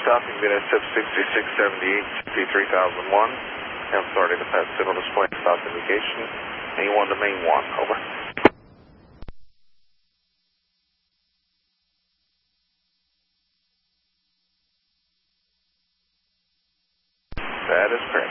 stopping unit SIP 6678, C3001. Have authority to pass signal display stop indication. A1 to main 1, over. That is correct.